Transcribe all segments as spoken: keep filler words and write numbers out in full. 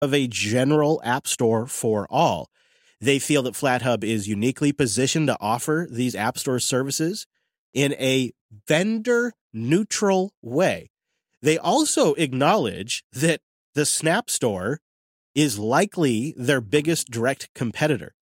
of a general app store for all. They feel that FlatHub is uniquely positioned to offer these app store services in a vendor-neutral way. They also acknowledge that the Snap Store is likely their biggest direct competitor.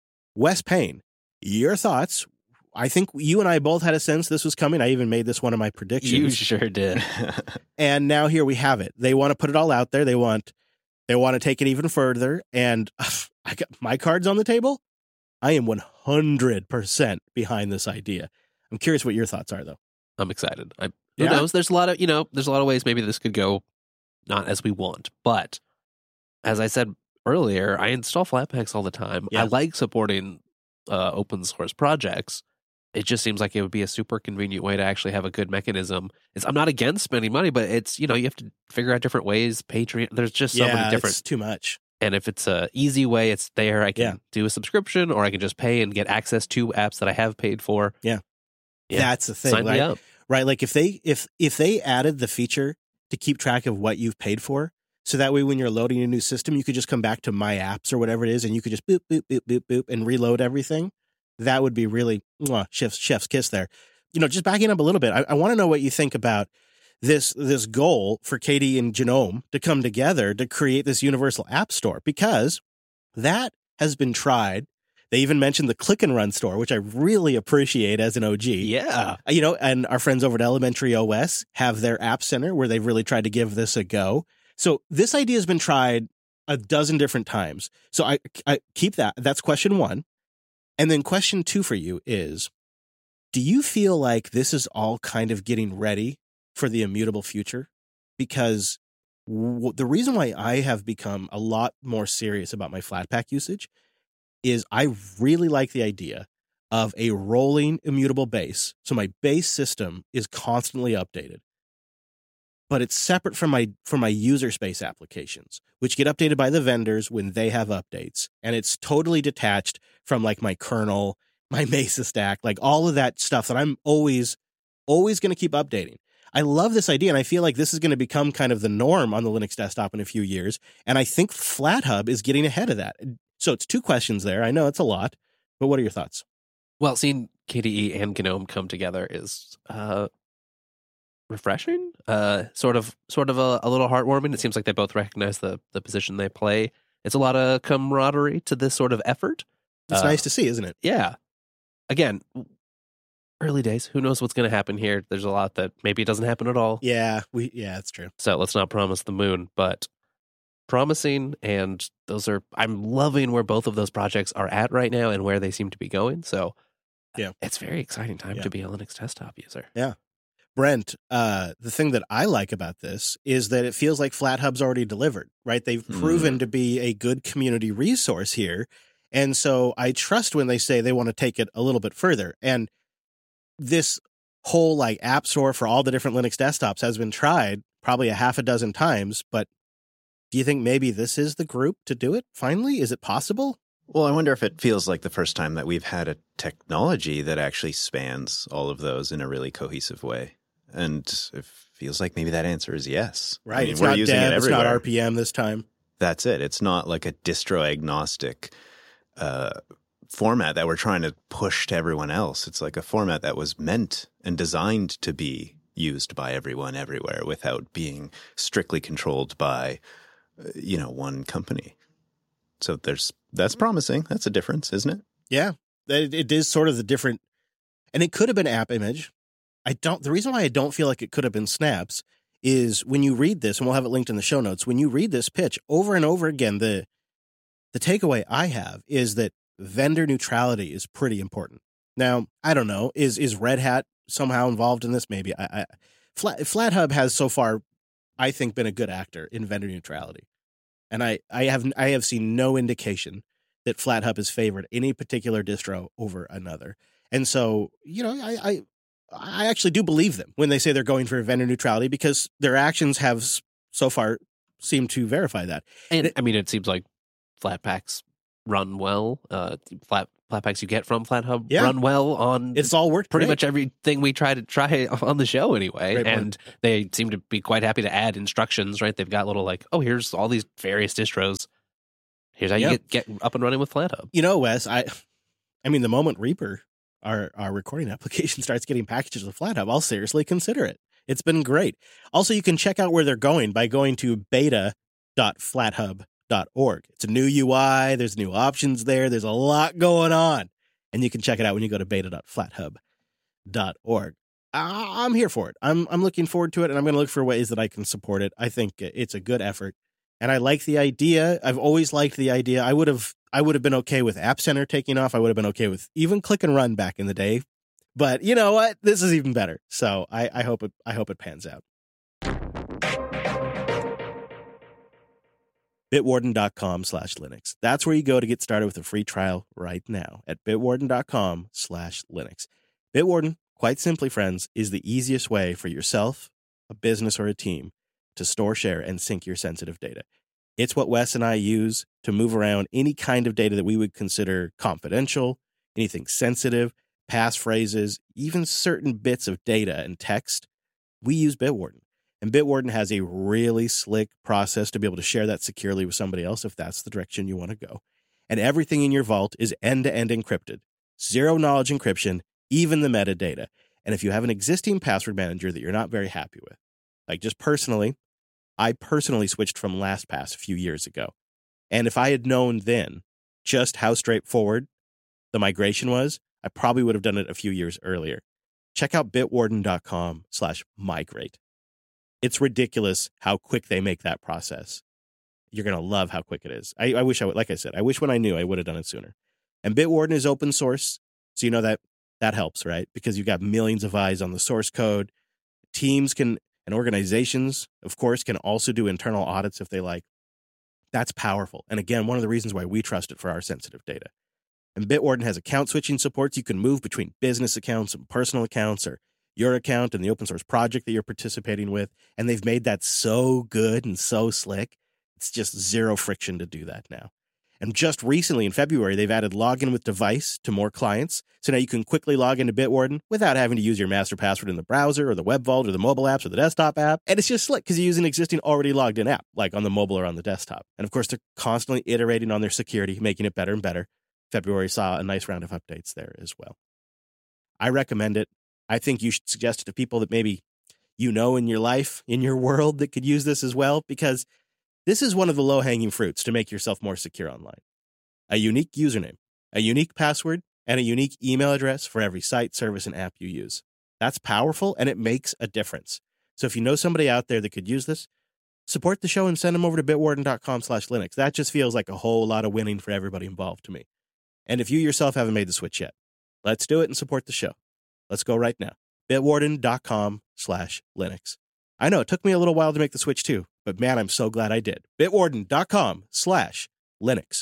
Wes Payne, your thoughts? I think you and I both had a sense this was coming. I even made this one of my predictions. You sure did. And now here we have it. They want to put it all out there. They want they want to take it even further. And uh, I got my cards on the table. I am one hundred percent behind this idea. I'm curious what your thoughts are, though. I'm excited. I, who Yeah? knows? There's a lot of, you know, there's a lot of ways maybe this could go not as we want. But as I said earlier, I install Flatpaks all the time. Yeah. I like supporting uh, open source projects. It just seems like it would be a super convenient way to actually have a good mechanism. It's, I'm not against spending money, but it's, you know, you have to figure out different ways. Patreon, there's just so yeah, many different. it's too much. And if it's a easy way, it's there. I can Yeah. do a subscription, or I can just pay and get access to apps that I have paid for. Yeah. Yeah. That's the thing, Sign me right? up. Right? Like if they if if they added the feature to keep track of what you've paid for, so that way when you're loading a new system, you could just come back to My Apps or whatever it is, and you could just boop boop boop boop boop and reload everything. That would be really mwah, chef's chef's kiss there. You know, just backing up a little bit, I, I want to know what you think about this this goal for Katie and Genome to come together to create this universal app store, because that has been tried. They even mentioned the Click and Run store, which I really appreciate as an O G. Yeah. You know, and our friends over at Elementary O S have their app center where they've really tried to give this a go. So this idea has been tried a dozen different times. So I, I keep that. That's question one. And then question two for you is, do you feel like this is all kind of getting ready for the immutable future? Because w- the reason why I have become a lot more serious about my Flatpak usage is I really like the idea of a rolling immutable base. So my base system is constantly updated, but it's separate from my from my user space applications, which get updated by the vendors when they have updates. And it's totally detached from like my kernel, my Mesa stack, like all of that stuff that I'm always, always going to keep updating. I love this idea, and I feel like this is going to become kind of the norm on the Linux desktop in a few years. And I think FlatHub is getting ahead of that. So it's two questions there. I know it's a lot, but what are your thoughts? Well, seeing K D E and GNOME come together is uh, refreshing. Uh, sort of, sort of a, a little heartwarming. It seems like they both recognize the the position they play. It's a lot of camaraderie to this sort of effort. It's uh, nice to see, isn't it? Yeah. Again, early days. Who knows what's going to happen here? There's a lot that maybe it doesn't happen at all. Yeah, we yeah, that's true. So let's not promise the moon, but promising. And those are, I'm loving where both of those projects are at right now and where they seem to be going. So yeah, it's a very exciting time yeah. to be a Linux desktop user. Yeah. Brent, uh, the thing that I like about this is that it feels like FlatHub's already delivered, right? They've Mm. proven to be a good community resource here. And so I trust when they say they want to take it a little bit further. And this whole like app store for all the different Linux desktops has been tried probably a half a dozen times. But do you think maybe this is the group to do it finally? Is it possible? Well, I wonder if it feels like the first time that we've had a technology that actually spans all of those in a really cohesive way. And it feels like maybe that answer is yes. Right. I mean, it's we're not using dev, it it's not everywhere. R P M this time. That's it. It's not like a distro agnostic uh, format that we're trying to push to everyone else. It's like a format that was meant and designed to be used by everyone everywhere without being strictly controlled by, uh, you know, one company. So there's that's promising. That's a difference, isn't it? Yeah, it, it is sort of the different, and it could have been app image. I don't. The reason why I don't feel like it could have been snaps is when you read this, and we'll have it linked in the show notes. When you read this pitch over and over again, the the takeaway I have is that vendor neutrality is pretty important. Now, I don't know, is is Red Hat somehow involved in this? Maybe. I, I Flat FlatHub has so far, I think, been a good actor in vendor neutrality, and I I have I have seen no indication that FlatHub has favored any particular distro over another. And so, you know, I, I I actually do believe them when they say they're going for vendor neutrality, because their actions have so far seemed to verify that. And I mean, it seems like Flatpaks run well. Uh, Flat Flatpaks you get from FlatHub Yeah. run well on It's all worked pretty great. much everything we try to try on the show anyway. Great point. And they seem to be quite happy to add instructions, right? They've got little like, oh, here's all these various distros. Here's how you Yeah. get, get up and running with FlatHub. You know, Wes, I I mean, the moment Reaper, our, our recording application, starts getting packages with FlatHub, I'll seriously consider it. It's been great. Also, you can check out where they're going by going to beta dot flathub dot org. It's a new U I. There's new options there. There's a lot going on. And you can check it out when you go to beta dot flathub dot org. I'm here for it. I'm I'm looking forward to it, and I'm going to look for ways that I can support it. I think it's a good effort, and I like the idea. I've always liked the idea. I would have I would have been okay with App Center taking off. I would have been okay with even Click and Run back in the day. But you know what? This is even better. So I, I hope it I hope it pans out. bitwarden.com slash Linux. That's where you go to get started with a free trial right now at bitwarden.com slash Linux. Bitwarden, quite simply, friends, is the easiest way for yourself, a business, or a team to store, share, and sync your sensitive data. It's what Wes and I use to move around any kind of data that we would consider confidential, anything sensitive, passphrases, even certain bits of data and text. We use Bitwarden. And Bitwarden has a really slick process to be able to share that securely with somebody else if that's the direction you want to go. And everything in your vault is end-to-end encrypted. Zero knowledge encryption, even the metadata. And if you have an existing password manager that you're not very happy with, like just personally, I personally switched from LastPass a few years ago. And if I had known then just how straightforward the migration was, I probably would have done it a few years earlier. Check out bitwarden.com slash migrate. It's ridiculous how quick they make that process. You're going to love how quick it is. I, I wish I would, like I said, I wish when I knew I would have done it sooner. And Bitwarden is open source. So you know that that helps, right? Because you've got millions of eyes on the source code. Teams can, and organizations, of course, can also do internal audits if they like. That's powerful. And again, one of the reasons why we trust it for our sensitive data. And Bitwarden has account switching supports. You can move between business accounts and personal accounts, or your account and the open source project that you're participating with. And they've made that so good and so slick. It's just zero friction to do that now. And just recently in February, they've added login with device to more clients. So now you can quickly log into Bitwarden without having to use your master password in the browser or the web vault or the mobile apps or the desktop app. And it's just slick because you use an existing already logged in app, like on the mobile or on the desktop. And of course, they're constantly iterating on their security, making it better and better. February saw a nice round of updates there as well. I recommend it. I think you should suggest it to people that maybe you know in your life, in your world, that could use this as well, because this is one of the low-hanging fruits to make yourself more secure online. A unique username, a unique password, and a unique email address for every site, service, and app you use. That's powerful, and it makes a difference. So if you know somebody out there that could use this, support the show and send them over to bitwarden.com slash Linux. That just feels like a whole lot of winning for everybody involved to me. And if you yourself haven't made the switch yet, let's do it and support the show. Let's go right now. bitwarden.com slash Linux. I know it took me a little while to make the switch too, but man, I'm so glad I did. bitwarden.com slash Linux.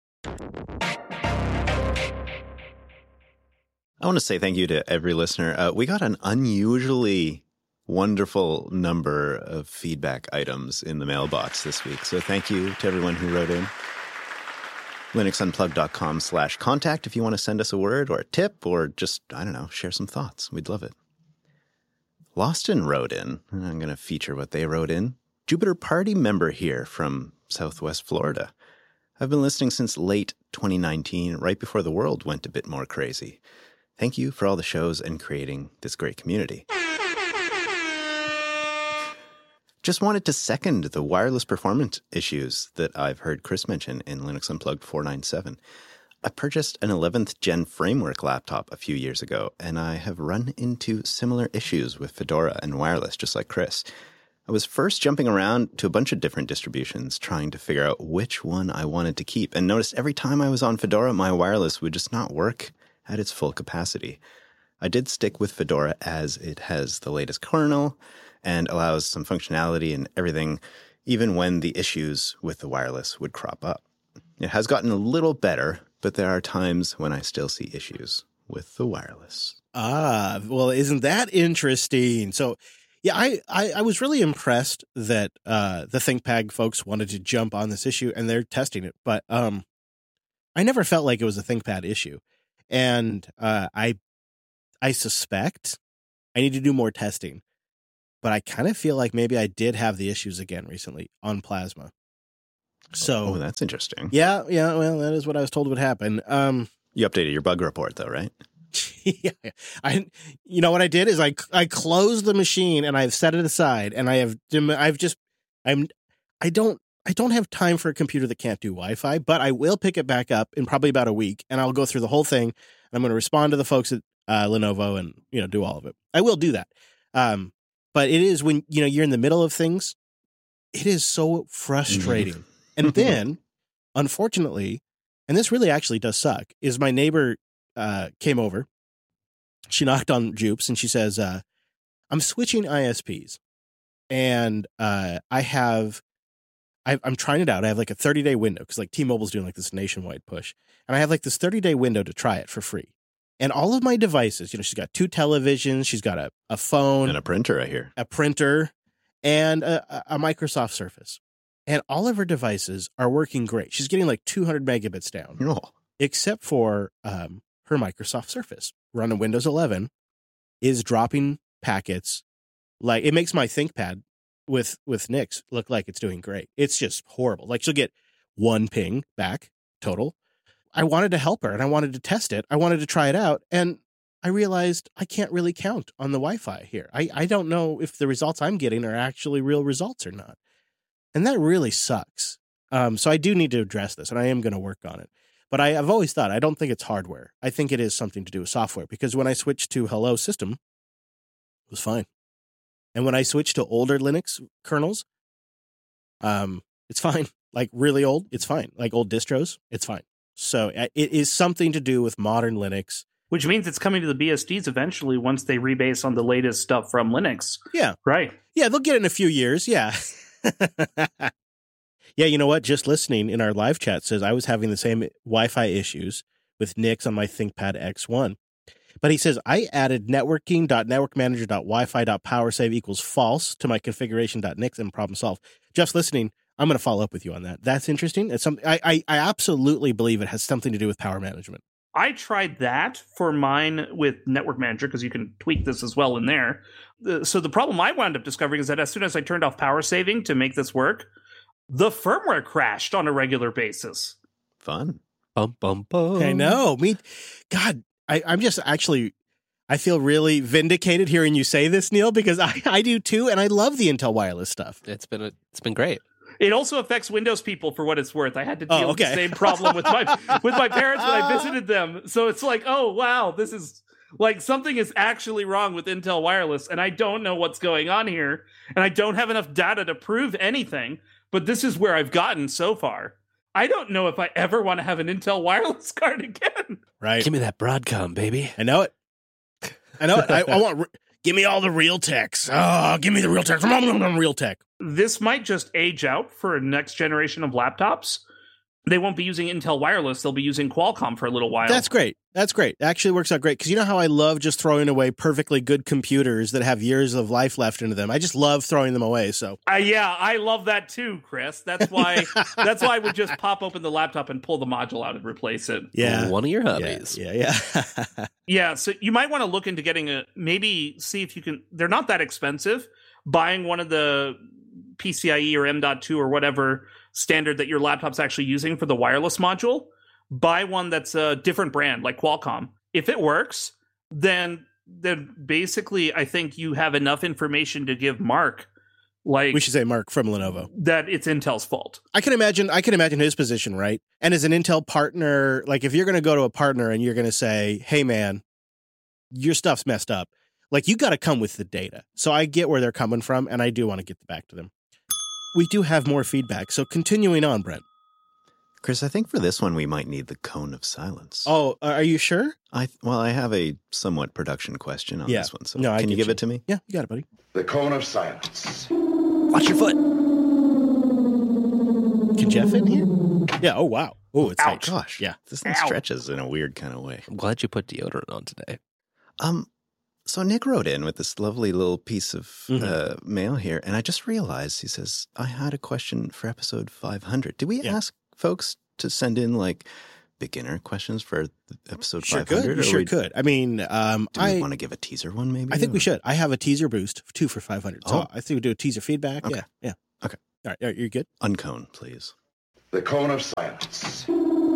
I want to say thank you to every listener. Uh, we got an unusually wonderful number of feedback items in the mailbox this week. So thank you to everyone who wrote in. linuxunplugged.com slash contact if you want to send us a word or a tip or just, I don't know, share some thoughts. We'd love it. Loston wrote in, and I'm going to feature what they wrote in. Jupiter Party member here from Southwest Florida. I've been listening since late twenty nineteen, right before the world went a bit more crazy. Thank you for all the shows and creating this great community. Just wanted to second the wireless performance issues that I've heard Chris mention in Linux Unplugged four ninety-seven. I purchased an eleventh gen framework laptop a few years ago, and I have run into similar issues with Fedora and wireless, just like Chris. I was first jumping around to a bunch of different distributions, trying to figure out which one I wanted to keep, and noticed every time I was on Fedora, my wireless would just not work at its full capacity. I did stick with Fedora as it has the latest kernel and allows some functionality and everything, even when the issues with the wireless would crop up. It has gotten a little better, but there are times when I still see issues with the wireless. Ah, well, isn't that interesting? So, yeah, I, I, I was really impressed that uh, the ThinkPad folks wanted to jump on this issue, and they're testing it. But um, I never felt like it was a ThinkPad issue. And uh, I, I suspect I need to do more testing, but I kind of feel like maybe I did have the issues again recently on Plasma. So oh, that's interesting. Yeah, yeah. Well, that is what I was told would happen. Um, You updated your bug report, though, right? yeah, I. You know what I did is I I closed the machine and I've set it aside, and I have I've just I'm I don't I don't have time for a computer that can't do Wi-Fi, but I will pick it back up in probably about a week, and I'll go through the whole thing. And I'm going to respond to the folks at uh, Lenovo and you know do all of it. I will do that. Um, but it is when you know you're in the middle of things, it is so frustrating. And then, unfortunately, and this really actually does suck, is my neighbor uh, came over. She knocked on Jupes and she says, uh, I'm switching I S Ps. And uh, I have, I, I'm trying it out. I have like a thirty-day window because like T-Mobile's doing like this nationwide push. And I have like this thirty-day window to try it for free. And all of my devices, you know, she's got two televisions, she's got a, a phone. And a printer, I hear. A printer, and a, a Microsoft Surface. And all of her devices are working great. She's getting like two hundred megabits down, Oh. except for um, her Microsoft Surface running Windows eleven is dropping packets. Like it makes my ThinkPad with with Nix look like it's doing great. It's just horrible. Like she'll get one ping back total. I wanted to help her and I wanted to test it. I wanted to try it out, and I realized I can't really count on the Wi-Fi here. I, I don't know if the results I'm getting are actually real results or not. And that really sucks. Um, so I do need to address this, and I am going to work on it. But I, I've always thought, I don't think it's hardware. I think it is something to do with software, because when I switched to Hello System, it was fine. And when I switched to older Linux kernels, um, it's fine. Like really old, it's fine. Like old distros, it's fine. So it is something to do with modern Linux. Which means it's coming to the B S Ds eventually once they rebase on the latest stuff from Linux. Yeah. Right. Yeah, they'll get it in a few years. Yeah. Yeah, you know what? Just listening in our live chat says I was having the same Wi-Fi issues with Nix on my ThinkPad X one. But he says I added networking.networkmanager.wifi.powersave equals false to my configuration.nix and problem solved. Just listening, I'm going to follow up with you on that. That's interesting. It's something I, I I absolutely believe it has something to do with power management. I tried that for mine with Network Manager because you can tweak this as well in there. So the problem I wound up discovering is that as soon as I turned off power saving to make this work, the firmware crashed on a regular basis. Fun. Bum, bum, bum. I know. Me, God, I, I'm just actually, I feel really vindicated hearing you say this, Neil, because I, I do too, and I love the Intel wireless stuff. It's been a, it's been great. It also affects Windows people for what it's worth. I had to deal Oh, okay. with the same problem with my with my parents when I visited them. So it's like, oh wow, this is like something is actually wrong with Intel wireless, and I don't know what's going on here, and I don't have enough data to prove anything. But this is where I've gotten so far. I don't know if I ever want to have an Intel wireless card again. Right? Give me that Broadcom, baby. I know it. I know it. I, I want. Re- give me all the real techs. Oh, give me the real techs. Real tech. This might just age out for a next generation of laptops. They won't be using Intel wireless. They'll be using Qualcomm for a little while. That's great. That's great. It actually works out great. Because you know how I love just throwing away perfectly good computers that have years of life left into them. I just love throwing them away. So uh, yeah, I love that too, Chris. That's why that's why I would just pop open the laptop and pull the module out and replace it. yeah, One of your hobbies. Yeah, yeah. yeah. Yeah, so you might want to look into getting a, maybe see if you can, they're not that expensive, buying one of the P C I E or M dot two or whatever standard that your laptop's actually using for the wireless module. Buy one that's a different brand, like Qualcomm. If it works, then then basically I think you have enough information to give Mark, like We should say Mark from Lenovo, that it's Intel's fault. I can imagine. I can imagine his position, right? And as an Intel partner, like if you're going to go to a partner and you're going to say, "Hey, man, your stuff's messed up," like you got to come with the data. So I get where they're coming from, and I do want to get back to them. We do have more feedback, so continuing on, Brent. Chris, I think for this one we might need the cone of silence. Oh, are you sure? I well, I have a somewhat production question on Yeah. this one. So No, I can you get give you. it to me? Yeah, you got it, buddy. The cone of silence. Watch your foot. Can Jeff in here? Yeah. Oh, wow. Oh, it's Ouch. tight. Gosh, Yeah. this thing Ow. stretches in a weird kind of way. I'm glad you put deodorant on today. Um, so Nick wrote in with this lovely little piece of Mhm. uh, mail here, and I just realized, he says, I had a question for episode five hundred. Did we Yeah. ask folks to send in like beginner questions for episode Sure five hundred? could. We sure we, could. I mean, um, do we I want to give a teaser one maybe? I think or? we should. I have a teaser boost, two for five hundred. So Oh. I think we do a teaser feedback. Okay. Yeah. Yeah. Okay. All right. All right. You're good? Uncone, please. The cone of silence.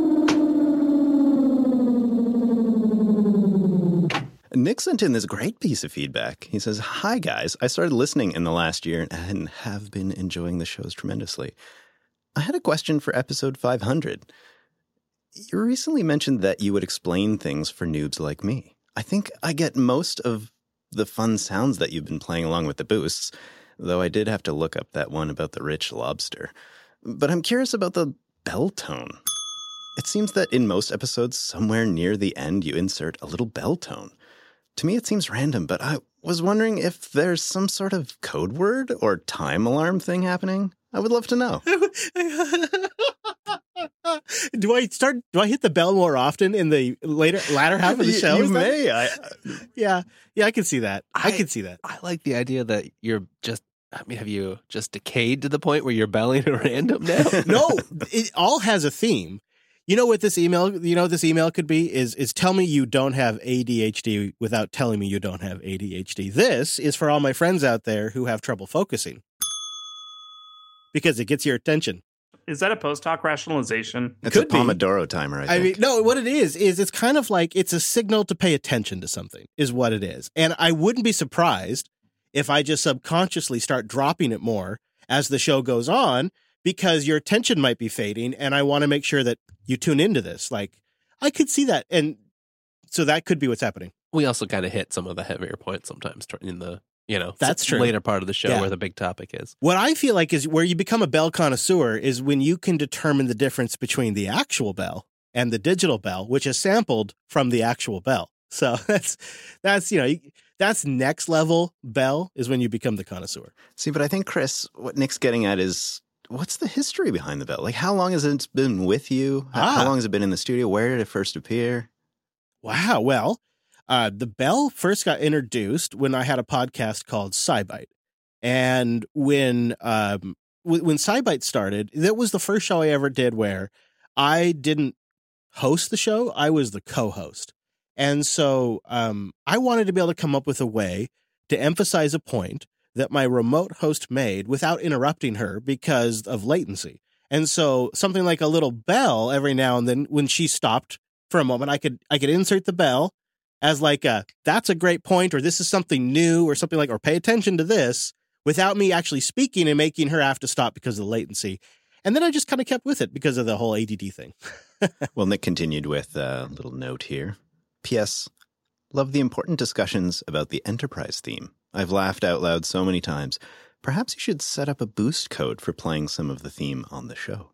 Nick sent in this great piece of feedback. He says, "Hi, guys. I started listening in the last year and have been enjoying the shows tremendously. I had a question for episode five hundred. You recently mentioned that you would explain things for noobs like me. I think I get most of the fun sounds that you've been playing along with the boosts, though I did have to look up that one about the rich lobster. But I'm curious about the bell tone. It seems that in most episodes, somewhere near the end, you insert a little bell tone. To me, it seems random, but I was wondering if there's some sort of code word or time alarm thing happening. I would love to know." do I start? Do I hit the bell more often in the later latter half of the show? You Is that- may. I, Yeah. Yeah. I can see that. I, I- can see that. I like the idea that you're just, I mean, have you just decayed to the point where you're belling at random now? No, it all has a theme. You know what this email, you know what this email could be is, is tell me you don't have A D H D without telling me you don't have A D H D. This is for all my friends out there who have trouble focusing because it gets your attention. Is that a post hoc rationalization? it's Could a be. Pomodoro timer, I I think. mean, no, what it is, is it's kind of like it's a signal to pay attention to something is what it is. And I wouldn't be surprised if I just subconsciously start dropping it more as the show goes on, because your attention might be fading. And I want to make sure that you tune into this. Like, I could see that. And so that could be what's happening. We also kind of hit some of the heavier points sometimes in the, you know, That's true. later part of the show Yeah. where the big topic is. What I feel like is where you become a bell connoisseur is when you can determine the difference between the actual bell and the digital bell, which is sampled from the actual bell. So that's, that's, you know, that's next level bell is when you become the connoisseur. See, but I think, Chris, what Nick's getting at is, what's the history behind the bell? Like, how long has it been with you? How, Ah. how long has it been in the studio? Where did it first appear? Wow. Well, uh, the bell first got introduced when I had a podcast called SciBite. And when, um, w- when SciBite started, that was the first show I ever did where I didn't host the show. I was the co-host. And so, um, I wanted to be able to come up with a way to emphasize a point that my remote host made without interrupting her because of latency. And so something like a little bell every now and then when she stopped for a moment, I could, I could insert the bell as like a, that's a great point, or this is something new or something like, or pay attention to this without me actually speaking and making her have to stop because of the latency. And then I just kind of kept with it because of the whole A D D thing. Well, Nick continued with a little note here. P S. Love the important discussions about the Enterprise theme. I've laughed out loud so many times. Perhaps you should set up a boost code for playing some of the theme on the show.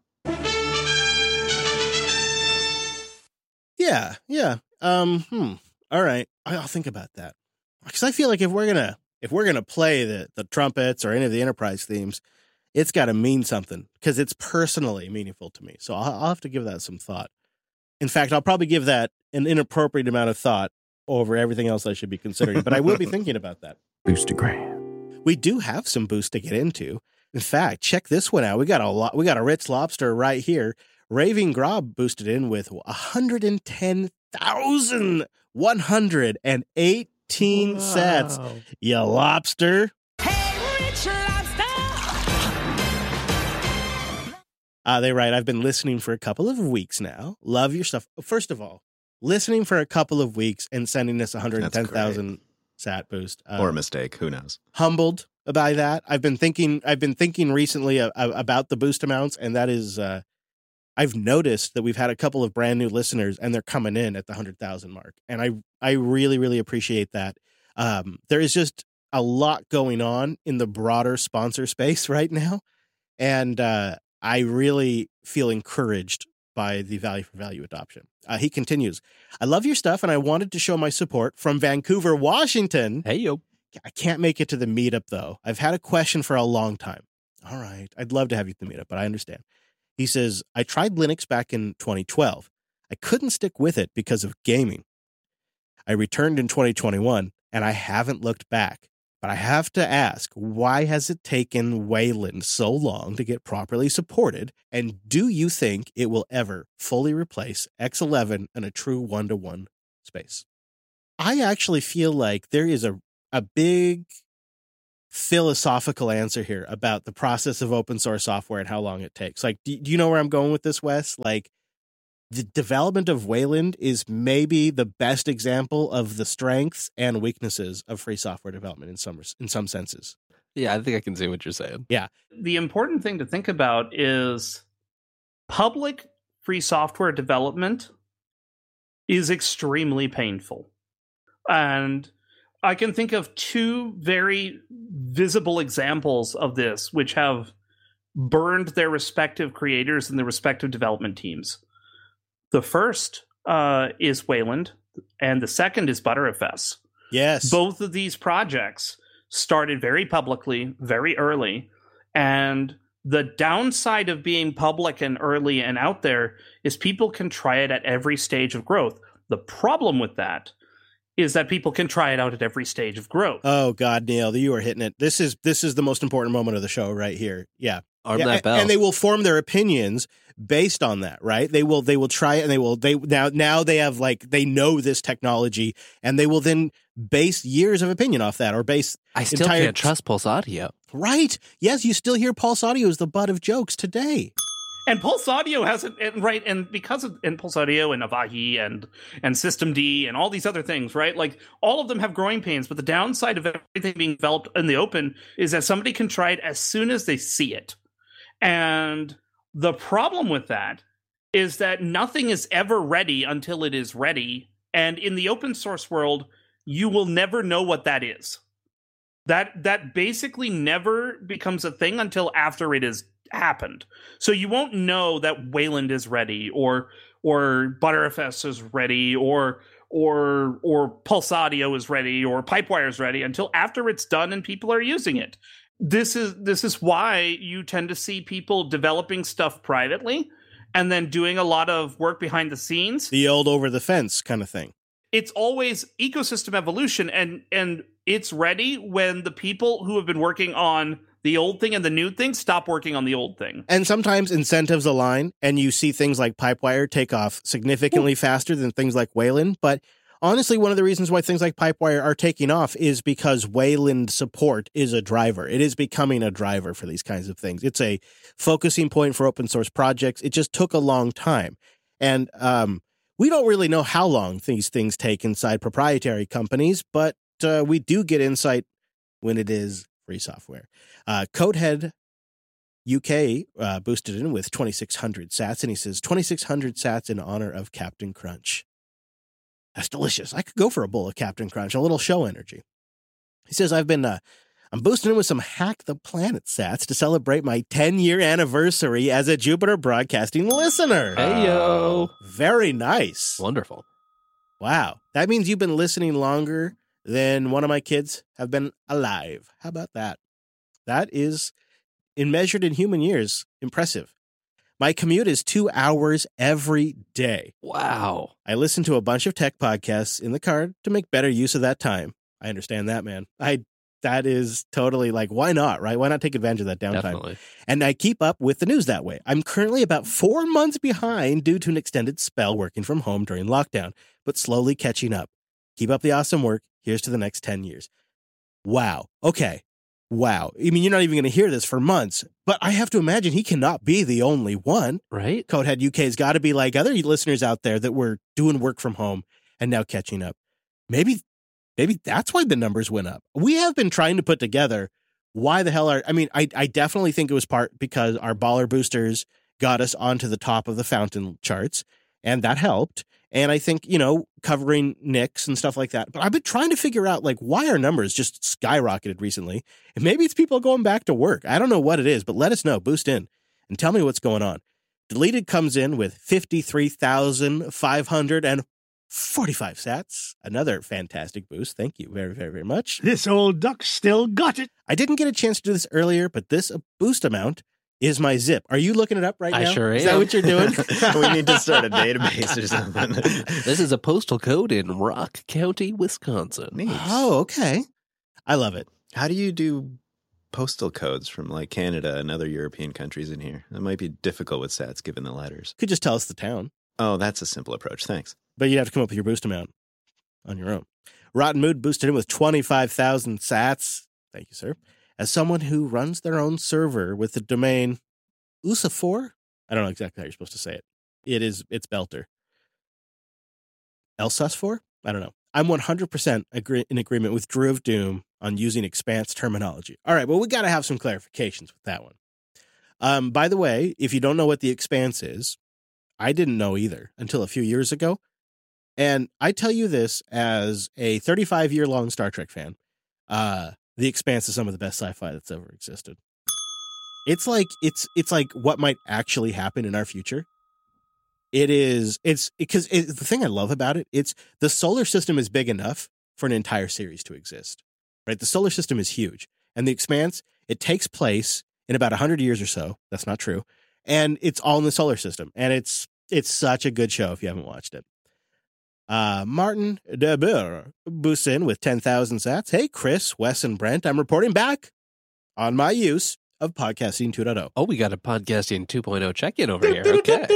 Yeah. Yeah. Um, hmm. All right. I- I'll think about that. Because I feel like if we're going to, if we're going to play the, the trumpets or any of the Enterprise themes, it's got to mean something because it's personally meaningful to me. So I'll, I'll have to give that some thought. In fact, I'll probably give that an inappropriate amount of thought over everything else I should be considering, but I will be thinking about that. Boostagram. We do have some boost to get into. In fact, check this one out. We got a lot. We got a Ritz Lobster right here. Raving Grob boosted in with one hundred ten thousand one hundred eighteen sets. You lobster. Hey, Rich Lobster! Uh, they write, I've been listening for a couple of weeks now. Love your stuff. First of all, listening for a couple of weeks and sending us one hundred ten thousand sat boost. Uh, Or a mistake. Who knows? humbled by that. I've been thinking, I've been thinking recently uh, about the boost amounts, and that is, uh, I've noticed that we've had a couple of brand new listeners and they're coming in at the one hundred thousand mark. And I, I really, really appreciate that. Um, there is just a lot going on in the broader sponsor space right now. And, uh, I really feel encouraged by the value for value adoption. Uh, he continues, I love your stuff and I wanted to show my support from Vancouver, Washington. Hey, yo. I can't make it to the meetup though. I've had a question for a long time. All right. I'd love to have you at the meetup, but I understand. He says, I tried Linux back in twenty twelve. I couldn't stick with it because of gaming. I returned in twenty twenty-one and I haven't looked back. But I have to ask, why has it taken Wayland so long to get properly supported? And do you think it will ever fully replace X eleven in a true one-to-one space? I actually feel like there is a, a big philosophical answer here about the process of open source software and how long it takes. Like, do, do you know where I'm going with this, Wes? Like, the development of Wayland is maybe the best example of the strengths and weaknesses of free software development in some in some senses. Yeah, I think I can see what you're saying. Yeah. The important thing to think about is public free software development is extremely painful. And I can think of two very visible examples of this, which have burned their respective creators and their respective development teams. The first uh, is Wayland, and the second is Btrfs. Yes. Both of these projects started very publicly, very early, and the downside of being public and early and out there is people can try it at every stage of growth. The problem with that is that people can try it out at every stage of growth. Oh God, Neil, you are hitting it. This is this is the most important moment of the show right here. Yeah. Arm yeah, that bell. And they will form their opinions based on that, right? They will they will try it, and they will they now now they have like they know this technology, and they will then base years of opinion off that, or base I still entire, can't trust Pulse Audio. Right. Yes, you still hear Pulse Audio as the butt of jokes today. And Pulse Audio hasn't, and right, and because of and Pulse Audio and Avahi and and System D and all these other things, right? Like, all of them have growing pains, but the downside of everything being developed in the open is that somebody can try it as soon as they see it. And the problem with that is that nothing is ever ready until it is ready. And in the open source world, you will never know what that is. That that basically never becomes a thing until after it is happened. So you won't know that Wayland is ready, or or Btrfs is ready, or or or Pulse Audio is ready, or Pipewire is ready until after it's done and people are using it. This is this is why you tend to see people developing stuff privately and then doing a lot of work behind the scenes. The old over the fence kind of thing. It's always ecosystem evolution, and and it's ready when the people who have been working on the old thing and the new thing stop working on the old thing. And sometimes incentives align, and you see things like Pipewire take off significantly Ooh. faster than things like Wayland. But honestly, one of the reasons why things like Pipewire are taking off is because Wayland support is a driver. It is becoming a driver for these kinds of things. It's a focusing point for open source projects. It just took a long time. And um, we don't really know how long these things take inside proprietary companies, but uh, we do get insight when it is free software. Uh, Codehead U K uh, boosted in with twenty-six hundred sats, and he says twenty-six hundred sats in honor of Captain Crunch. That's delicious. I could go for a bowl of Captain Crunch, a little show energy. He says, I've been, uh, I'm boosting in with some Hack the Planet sats to celebrate my ten-year anniversary as a Jupiter Broadcasting listener. Hey, yo. Very nice. Wonderful. Wow. That means you've been listening longer than one of my kids have been alive. How about that? That is, in measured in human years, impressive. My commute is two hours every day. Wow. I listen to a bunch of tech podcasts in the car to make better use of that time. I understand that, man. I that is totally like, why not, right? Why not take advantage of that downtime? Definitely. And I keep up with the news that way. I'm currently about four months behind due to an extended spell working from home during lockdown, but slowly catching up. Keep up the awesome work. Here's to the next ten years. Wow. Okay. Wow. I mean, you're not even going to hear this for months, but I have to imagine he cannot be the only one. Right? Codehead U K has got to be like other listeners out there that were doing work from home and now catching up. Maybe, maybe that's why the numbers went up. We have been trying to put together why the hell are, I mean, I, I definitely think it was part because our baller boosters got us onto the top of the fountain charts, and that helped. And I think, you know, covering Nicks and stuff like that. But I've been trying to figure out, like, why our numbers just skyrocketed recently. And maybe it's people going back to work. I don't know what it is, but let us know. Boost in and tell me what's going on. Deleted comes in with fifty-three thousand five hundred forty-five sats. Another fantastic boost. Thank you very, very, very much. This old duck still got it. I didn't get a chance to do this earlier, but this boost amount is my zip. Are you looking it up right I now? sure am. Is that what you're doing? We need to start a database or something. This is a postal code in Rock County, Wisconsin. Neat. Oh, okay. I love it. How do you do postal codes from like Canada and other European countries in here? That might be difficult with sats given the letters. Could just tell us the town. Oh, that's a simple approach. Thanks. But you'd have to come up with your boost amount on your own. Rotten Mood boosted in with twenty-five thousand sats. Thank you, sir. As someone who runs their own server with the domain U S A four, I don't know exactly how you're supposed to say it. It is, it's Belter. Elsus four? I don't know. I'm one hundred percent agree- in agreement with Drew of Doom on using Expanse terminology. All right, well, we got to have some clarifications with that one. Um, by the way, if you don't know what the Expanse is, I didn't know either until a few years ago. And I tell you this as a thirty-five-year-long Star Trek fan. Uh, the Expanse is some of the best sci-fi that's ever existed. It's like it's it's like what might actually happen in our future. It is it's because it, the thing I love about it, it's the solar system is big enough for an entire series to exist. Right? The solar system is huge, and the Expanse, it takes place in about one hundred years or so. That's not true. And it's all in the solar system, and it's it's such a good show if you haven't watched it. Uh, Martin de Boer boosts in with ten thousand sats. Hey, Chris, Wes, and Brent, I'm reporting back on my use of Podcasting two point oh. Oh, we got a Podcasting two point oh check-in over here. Okay.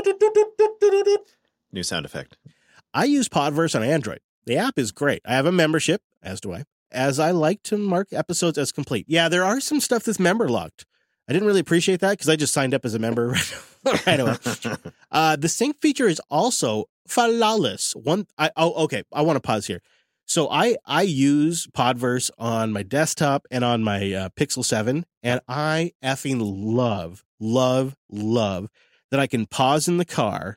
New sound effect. I use Podverse on Android. The app is great. I have a membership, as do I, as I like to mark episodes as complete. Yeah, there are some stuff that's member locked. I didn't really appreciate that because I just signed up as a member right away. Uh, the sync feature is also flawless. One, I oh okay. I want to pause here. So I I use Podverse on my desktop and on my uh, Pixel seven, and I effing love, love, love that I can pause in the car,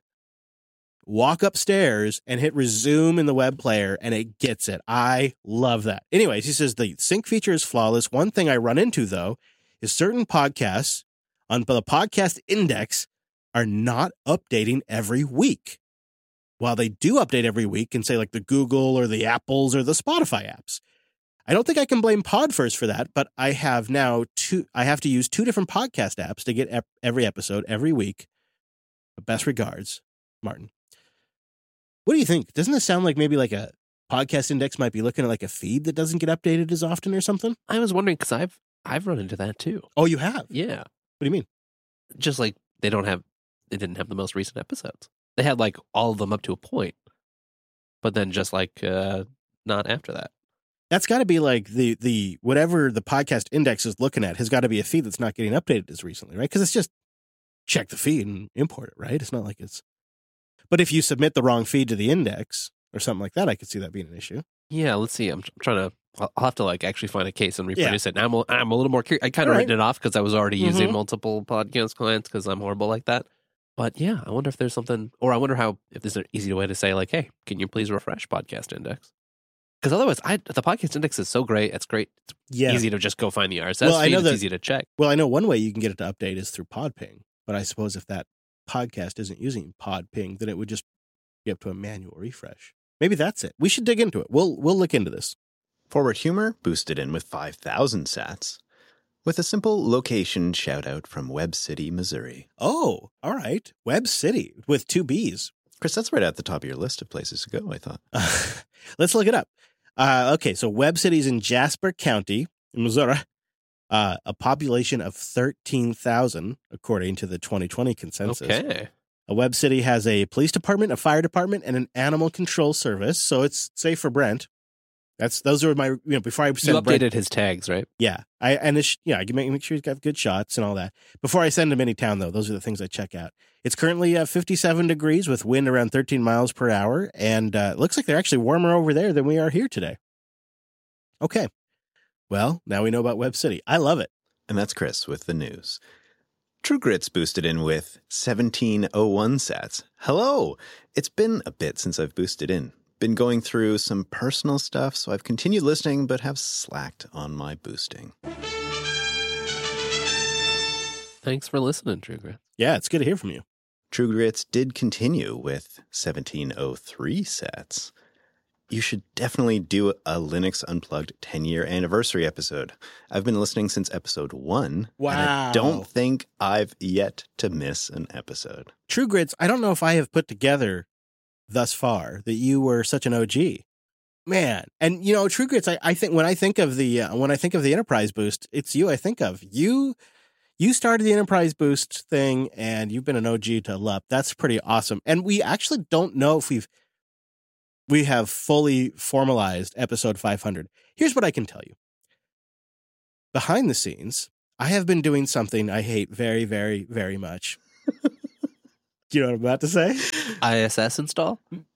walk upstairs, and hit resume in the web player, and it gets it. I love that. Anyways, he says the sync feature is flawless. One thing I run into though is certain podcasts on the podcast index are not updating every week. While they do update every week and say like the Google or the Apples or the Spotify apps. I don't think I can blame Podverse for that, but I have now two, I have to use two different podcast apps to get ep- every episode every week. Best regards, Martin. What do you think? Doesn't this sound like maybe like a podcast index might be looking at like a feed that doesn't get updated as often or something? I was wondering because I've I've run into that too. Oh, you have? Yeah. What do you mean? Just like they don't have, they didn't have the most recent episodes. They had like all of them up to a point, but then just like uh, not after that. That's got to be like the the whatever the podcast index is looking at has got to be a feed that's not getting updated as recently, right? Because it's just check the feed and import it, right? It's not like it's. But if you submit the wrong feed to the index or something like that, I could see that being an issue. Yeah, let's see. I'm trying to. I'll have to like actually find a case and reproduce yeah. it. And I'm a, I'm a little more curious. I kind of right. written it off because I was already mm-hmm. using multiple podcast clients because I'm horrible like that. But yeah, I wonder if there's something, or I wonder how if there's an easy way to say like, hey, can you please refresh podcast index? Because otherwise, I the podcast index is so great. It's great. It's yeah. easy to just go find the R S S well, feed. I know it's that, easy to check. Well, I know one way you can get it to update is through Podping. But I suppose if that podcast isn't using Podping, then it would just be up to a manual refresh. Maybe that's it. We should dig into it. We'll we'll look into this. Forward Humor boosted in with five thousand sats with a simple location shout out from Webb City, Missouri. Oh, all right. Webb City with two B's. Chris, that's right at the top of your list of places to go, I thought. Uh, let's look it up. Uh, okay, so Webb City's in Jasper County, in Missouri. Uh, a population of thirteen thousand, according to the twenty twenty consensus. Okay. A Webb City has a police department, a fire department, and an animal control service. So it's safe for Brent. That's those are my you know before I send you updated Brent, his tags, right? Yeah, I and it's, yeah I can make, make sure he's got good shots and all that. Before I send him any town though, those are the things I check out. It's currently uh, fifty-seven degrees with wind around thirteen miles per hour, and uh, it looks like they're actually warmer over there than we are here today. Okay, well now we know about Webb City. I love it. And that's Chris with the news. True Grits boosted in with seventeen oh one sats. Hello! It's been a bit since I've boosted in. Been going through some personal stuff, so I've continued listening, but have slacked on my boosting. Thanks for listening, True Grits. Yeah, it's good to hear from you. True Grits did continue with seventeen oh three sats. You should definitely do a Linux Unplugged ten-year anniversary episode. I've been listening since episode one. Wow. And I don't think I've yet to miss an episode. True Grits, I don't know if I have put together thus far that you were such an O G. Man, and you know, True Grits. I, I think when I think of the uh, when I think of the Enterprise Boost, it's you. I think of you. You started the Enterprise Boost thing, and you've been an O G to L U P. That's pretty awesome. And we actually don't know if we've we have fully formalized episode five hundred. Here's what I can tell you. Behind the scenes, I have been doing something I hate very, very, very much. Do you know what I'm about to say? I S S install?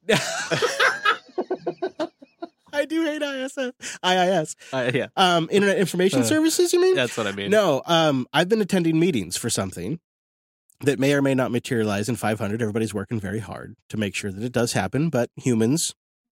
I do hate I S S. I I S. Uh, yeah. Um, Internet Information Uh, Services, you mean? That's what I mean. No, um, I've been attending meetings for something that may or may not materialize in five hundred. Everybody's working very hard to make sure that it does happen, but humans.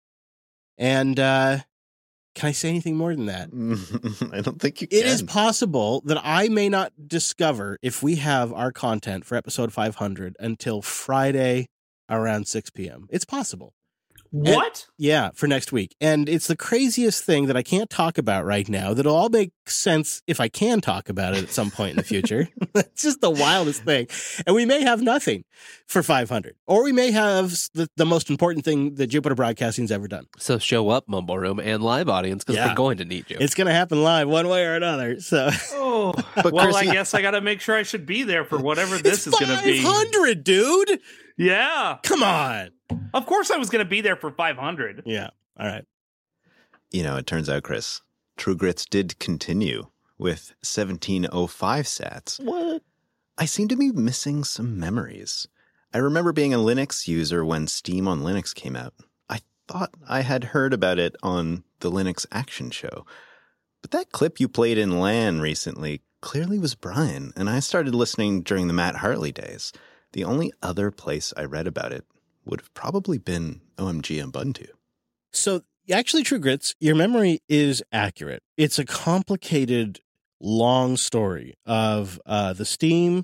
And uh, can I say anything more than that? I don't think you can. It is possible that I may not discover if we have our content for episode five hundred until Friday around six p.m. It's possible. What? And, yeah, for next week. And it's the craziest thing that I can't talk about right now that'll all make sense if I can talk about it at some point in the future. It's just the wildest thing. And we may have nothing for five hundred. Or we may have the, the most important thing that Jupiter Broadcasting's ever done. So show up, Mumble Room, and live audience, because Yeah. we're going to need you. It's going to happen live one way or another. So Oh, But well, Chris, I you- guess I got to make sure I should be there for whatever this is it's going to be. five hundred, dude. Yeah. Come on. Of course I was going to be there for five hundred. Yeah. All right. You know, it turns out, Chris, True Grits did continue with seventeen oh five sats. What? I seem to be missing some memories. I remember being a Linux user when Steam on Linux came out. I thought I had heard about it on the Linux Action Show. But that clip you played in LAN recently clearly was Brian, and I started listening during the Matt Hartley days. The only other place I read about it would have probably been O M G Ubuntu. So actually, True Grits, your memory is accurate. It's a complicated, long story of uh, the Steam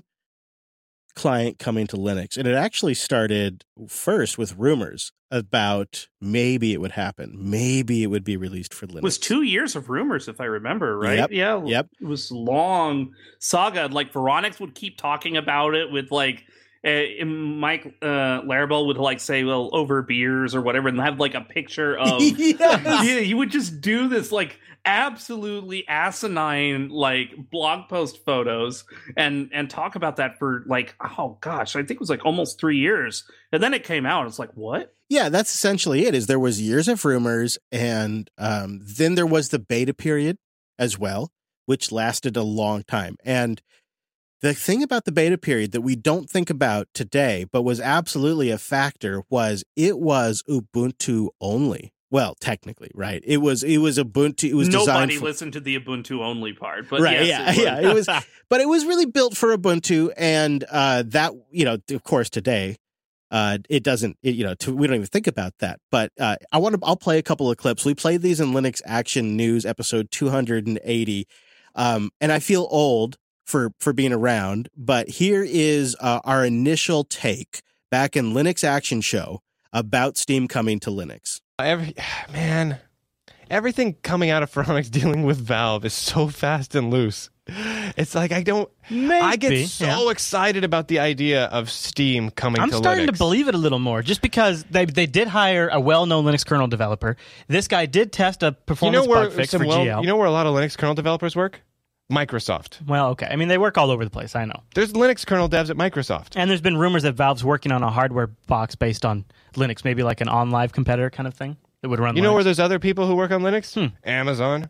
client coming to Linux. And it actually started first with rumors about maybe it would happen. Maybe it would be released for Linux. It was two years of rumors, if I remember, right? Yep, Yeah. yep. It was long saga. Like, Veronix would keep talking about it with, like, uh, Mike uh, Larabelle would, like, say, well, over beers or whatever, and have, like, a picture of... Yes. Yeah, he would just do this, like, absolutely asinine, like, blog post photos and and talk about that for, like, oh, gosh, I think it was, like, almost three years. And then it came out. It's like, what? Yeah, that's essentially it. Is there was years of rumors, and um, then there was the beta period as well, which lasted a long time. And the thing about the beta period that we don't think about today, but was absolutely a factor, was it was Ubuntu only. Well, technically, right? It was it was Ubuntu. It was designed Nobody for, listened to the Ubuntu only part, but right? yes, yeah, it yeah. was. It was, but it was really built for Ubuntu, and uh, that you know, of course, today. Uh, it doesn't, it, you know, to, we don't even think about that. But uh, I want to, I'll play a couple of clips. We played these in Linux Action News episode two hundred eighty. Um, and I feel old for, for being around, but here is uh, our initial take back in Linux Action Show about Steam coming to Linux. Every man, everything coming out of Veronix dealing with Valve is so fast and loose. It's like I don't. Maybe, I get so yeah. excited about the idea of Steam coming I'm to starting Linux. to believe it a little more, just because they they did hire a well-known Linux kernel developer. This guy did test a You performance know where bug fix some for well, G L. you know where a lot of Linux kernel developers work? Microsoft. Well, okay. I mean, they work all over the place. I know. There's Linux kernel devs at Microsoft. And there's been rumors that Valve's working on a hardware box based on Linux, maybe like an OnLive competitor kind of thing that would run. You know Linux. where there's other people who work on Linux? Hmm. Amazon.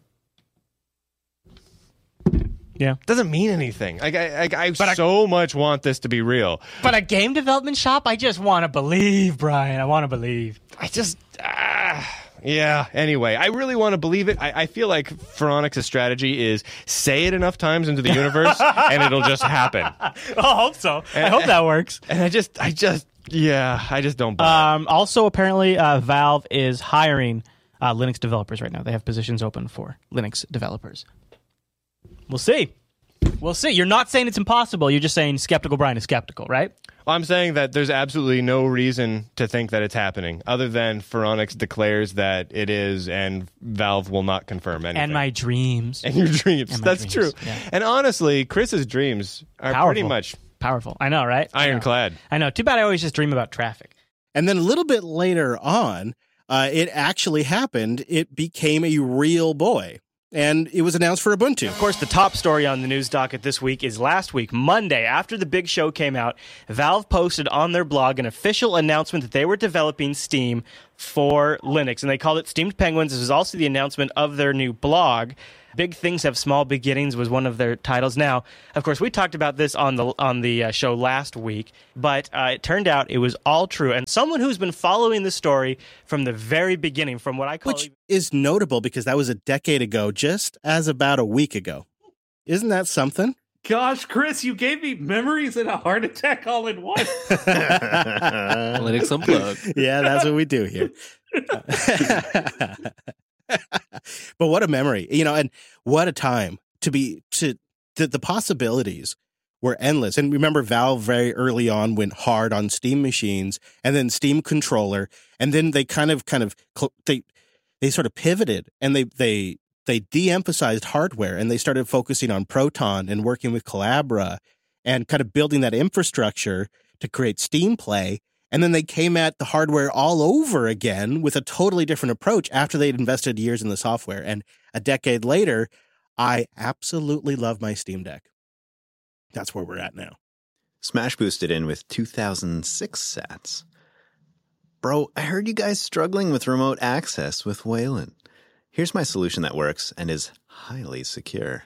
Yeah. Doesn't mean anything. Like, I, I, I But I- so much want this to be real. But a game development shop, I just want to believe, Brian. I want to believe. I just, ah, yeah. Anyway, I really want to believe it. I, I feel like Veronix's strategy is say it enough times into the universe, and it'll just happen. Oh, I hope so. I hope that works. And I just, I just, yeah, I just don't buy it. Um, also, apparently, uh, Valve is hiring uh, Linux developers right now. They have positions open for Linux developers. We'll see. We'll see. You're not saying it's impossible. You're just saying skeptical Brian is skeptical, right? Well, I'm saying that there's absolutely no reason to think that it's happening, other than Veronix declares that it is, and Valve will not confirm anything. And my dreams. and your dreams. And my That's dreams, true. yeah. And honestly, Chris's dreams are Powerful. pretty much Powerful. I know, right? I know. ironclad. I know. Too bad I always just dream about traffic. And then a little bit later on, uh, it actually happened. It became a real boy. And it was announced for Ubuntu. Of course, the top story on the news docket this week is last week, Monday, after the big show came out, Valve posted on their blog an official announcement that they were developing Steam for Linux, and they called it Steamed Penguins. This was also the announcement of their new blog. Big Things Have Small Beginnings was one of their titles. Now, of course, we talked about this on the on the uh, show last week, but uh, it turned out it was all true. And someone who's been following the story from the very beginning, from what I call... Which is notable because that was a decade ago, just as about a week ago. Isn't that something? Gosh, Chris, you gave me memories and a heart attack all in one. Linux Unplugged. Yeah, that's what we do here. But what a memory, you know, and what a time to be to the, the possibilities were endless. And remember, Valve very early on went hard on Steam machines and then Steam controller. And then they kind of kind of they they sort of pivoted and they they they de-emphasized hardware and they started focusing on Proton and working with Collabora and kind of building that infrastructure to create Steam Play. And then they came at the hardware all over again with a totally different approach after they'd invested years in the software. And a decade later, I absolutely love my Steam Deck. That's where we're at now. Smash boosted in with two thousand six sats. Bro, I heard you guys struggling with remote access with Wayland. Here's my solution that works and is highly secure.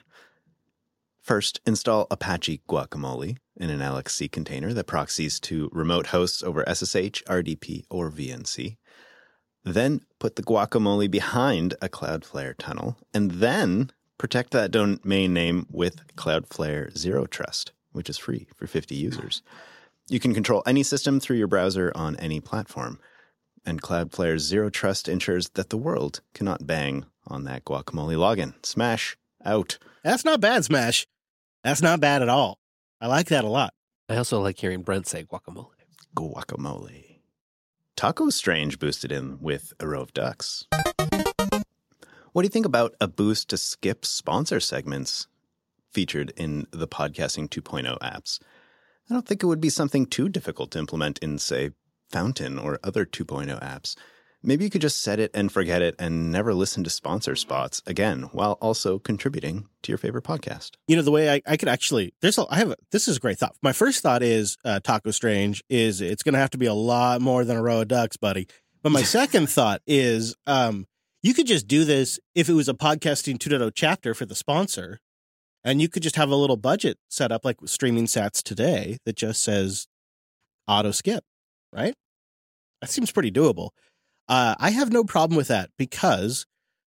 First, install Apache Guacamole in an L X C container that proxies to remote hosts over S S H, R D P, or V N C. Then put the Guacamole behind a Cloudflare tunnel, and then protect that domain name with Cloudflare Zero Trust, which is free for fifty users. You can control any system through your browser on any platform, and Cloudflare Zero Trust ensures that the world cannot bang on that Guacamole login. Smash out. That's not bad, Smash. That's not bad at all. I like that a lot. I also like hearing Brent say guacamole. Guacamole. Taco Strange boosted in with a row of ducks. What do you think about a boost to skip sponsor segments featured in the Podcasting two point oh apps? I don't think it would be something too difficult to implement in, say, Fountain or other two point oh apps. Maybe you could just set it and forget it and never listen to sponsor spots again, while also contributing to your favorite podcast. You know, the way I, I could actually, there's a, I have, a, this is a great thought. My first thought is uh, Taco Strange is it's going to have to be a lot more than a row of ducks, buddy. But my second thought is um, you could just do this if it was a Podcasting two point oh chapter for the sponsor, and you could just have a little budget set up like Streaming Sats today that just says auto skip, right? That seems pretty doable. Uh, I have no problem with that because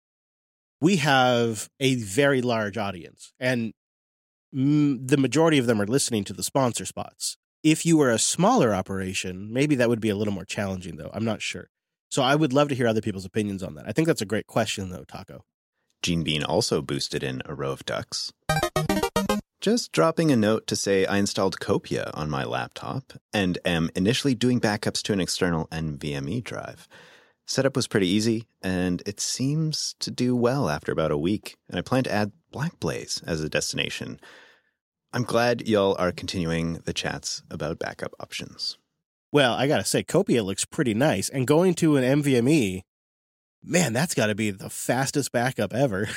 we have a very large audience and mm, the majority of them are listening to the sponsor spots. If you were a smaller operation, maybe that would be a little more challenging, though. I'm not sure. So I would love to hear other people's opinions on that. I think that's a great question, though, Taco. Gene Bean also boosted in a row of ducks. Just dropping a note to say I installed Copia on my laptop and am initially doing backups to an external NVMe drive. Setup was pretty easy, and it seems to do well after about a week, and I plan to add Blackblaze as a destination. I'm glad y'all are continuing the chats about backup options. Well, I gotta say, Copia looks pretty nice, and going to an NVMe, man, that's gotta be the fastest backup ever.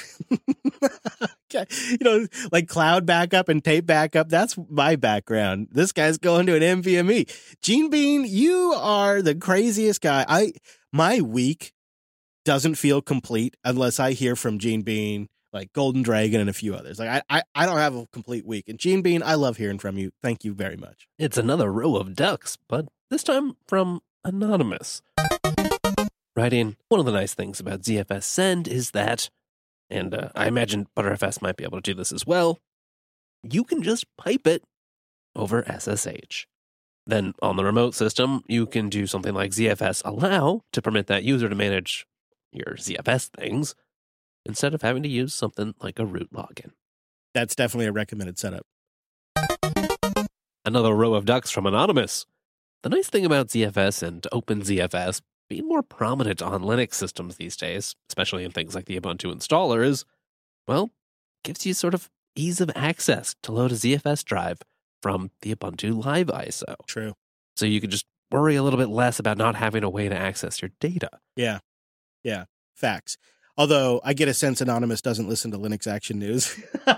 You know, like cloud backup and tape backup, that's my background. This guy's going to an NVMe. Gene Bean, you are the craziest guy. I My week doesn't feel complete unless I hear from Gene Bean, like Golden Dragon and a few others. Like I, I, I don't have a complete week. And Gene Bean, I love hearing from you. Thank you very much. It's another row of ducks, but this time from Anonymous. Writing, one of the nice things about Z F S Send is that, and uh, I imagine ButterFS might be able to do this as well, you can just pipe it over S S H. Then on the remote system, you can do something like Z F S allow to permit that user to manage your Z F S things instead of having to use something like a root login. That's definitely a recommended setup. Another row of ducks from Anonymous. The nice thing about Z F S and OpenZFS being more prominent on Linux systems these days, especially in things like the Ubuntu installer, is, well, gives you sort of ease of access to load a Z F S drive from the Ubuntu Live I S O. True. So you can just worry a little bit less about not having a way to access your data. Yeah. Yeah, facts. Although I get a sense Anonymous doesn't listen to Linux Action News.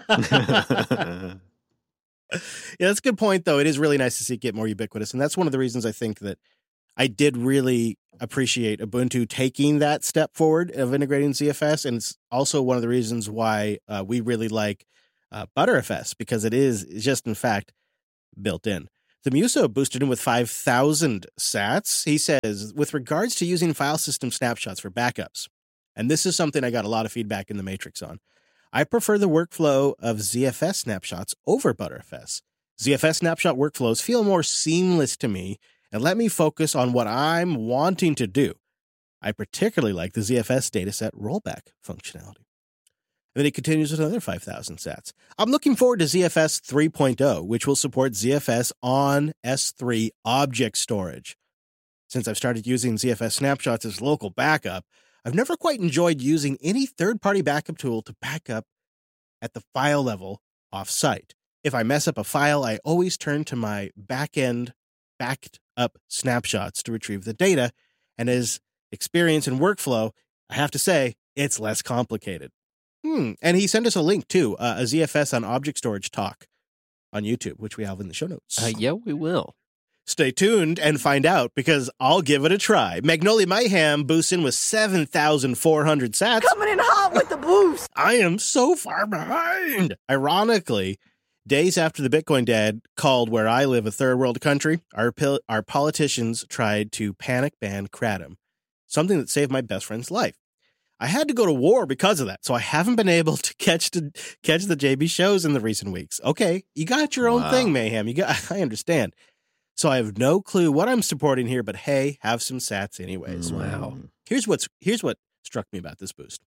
Yeah, that's a good point, though. It is really nice to see it get more ubiquitous. And that's one of the reasons I think that I did really appreciate Ubuntu taking that step forward of integrating Z F S. And it's also one of the reasons why uh, we really like uh, Btrfs, because it is just, in fact, built in. The Muso boosted him with five thousand sats. He says, with regards to using file system snapshots for backups, and this is something I got a lot of feedback in the Matrix on, I prefer the workflow of Z F S snapshots over Btrfs. Z F S snapshot workflows feel more seamless to me and let me focus on what I'm wanting to do. I particularly like the Z F S dataset rollback functionality. And then he continues with another five thousand sats. I'm looking forward to Z F S three point oh, which will support Z F S on S three object storage. Since I've started using Z F S snapshots as local backup, I've never quite enjoyed using any third-party backup tool to back up at the file level off-site. If I mess up a file, I always turn to my back-end backed up snapshots to retrieve the data, and as experience and workflow, I have to say, it's less complicated. Hmm. And he sent us a link, too, uh, a Z F S on object storage talk on YouTube, which we have in the show notes. Uh, yeah, we will. Stay tuned and find out, because I'll give it a try. Magnolia Mayhem boosts in with seven thousand four hundred sats. Coming in hot with the boost. I am so far behind. Ironically, days after the Bitcoin dad called where I live a third world country, our pil- our politicians tried to panic ban Kratom, something that saved my best friend's life. I had to go to war because of that, so I haven't been able to catch the catch the J B shows in the recent weeks. Okay, you got your own Wow. thing, Mayhem. You got. I understand. So I have no clue what I'm supporting here, but hey, have some sats anyways. Wow. Here's what's here's what struck me about this boost.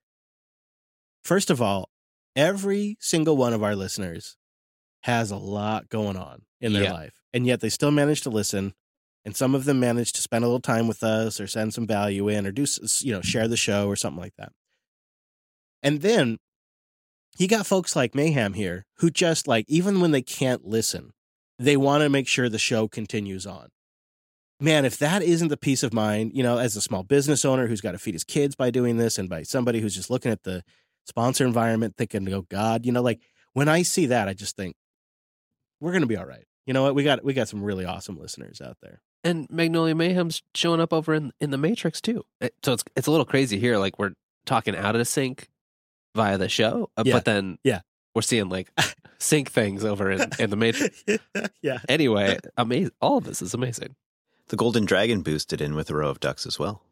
First of all, every single one of our listeners has a lot going on in their Yeah. life, and yet they still manage to listen. And some of them manage to spend a little time with us, or send some value in, or do s- you know share the show or something like that. And then you got folks like Mayhem here who just like, even when they can't listen, they want to make sure the show continues on. Man, if that isn't the peace of mind, you know, as a small business owner who's got to feed his kids by doing this, and by somebody who's just looking at the sponsor environment thinking, oh God, you know, like when I see that, I just think we're going to be all right. You know what? We got, we got some really awesome listeners out there. And Magnolia Mayhem's showing up over in, in the Matrix, too. It- So it's it's a little crazy here. Like, we're talking out of sync via the show, uh, Yeah. but then Yeah. we're seeing, like, sync things over in, in the Matrix. Yeah. Anyway, amazing. All of this is amazing. The Golden Dragon boosted in with a row of ducks as well.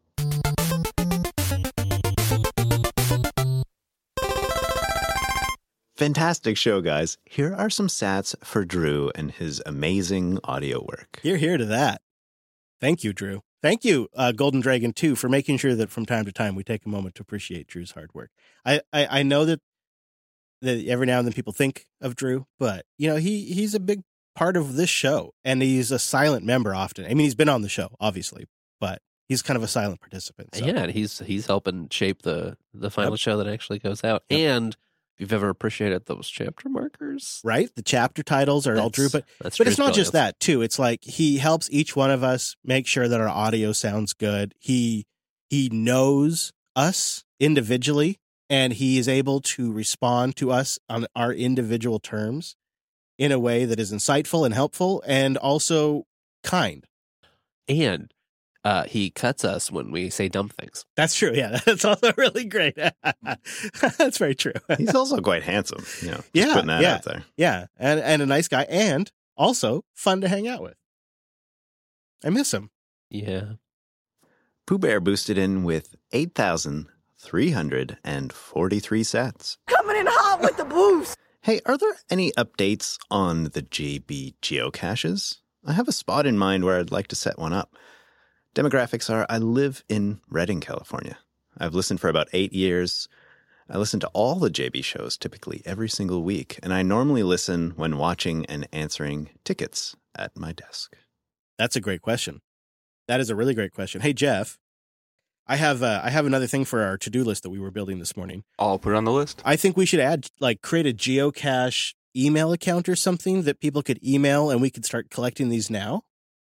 Fantastic show, guys. Here are some sats for Drew and his amazing audio work. You're here to that. Thank you, Drew. Thank you, uh, Golden Dragon, too, for making sure that from time to time we take a moment to appreciate Drew's hard work. I, I, I know that that every now and then people think of Drew, but, you know, he he's a big part of this show, and he's a silent member often. I mean, he's been on the show, obviously, but he's kind of a silent participant. So. Yeah, and he's he's helping shape the, the final Yep. show that actually goes out. Yep. And if you've ever appreciated those chapter markers, Right? The chapter titles are all Drew, but that's But it's Drew's not just brilliance. that, too. It's like he helps each one of us make sure that our audio sounds good. He he knows us individually, and he is able to respond to us on our individual terms in a way that is insightful and helpful, and also kind. And uh, he cuts us when we say dumb things. That's true. Yeah, that's also really great. That's very true. He's also quite handsome. You know, just Yeah, putting that yeah. out there. Yeah, and, and a nice guy, and also fun to hang out with. I miss him. Yeah. Pooh Bear boosted in with eight thousand three hundred forty-three sats. Coming in hot with the boost. Hey, are there any updates on the J B geocaches? I have a spot in mind where I'd like to set one up. Demographics are, I live in Redding, California. I've listened for about eight years. I listen to all the J B shows typically every single week, and I normally listen when watching and answering tickets at my desk. That's a great question. That is a really great question. Hey, Jeff, I have uh, I have another thing for our to-do list that we were building this morning. I'll put it on the list. I think we should add, like, create a geocache email account or something that people could email, and we could start collecting these now.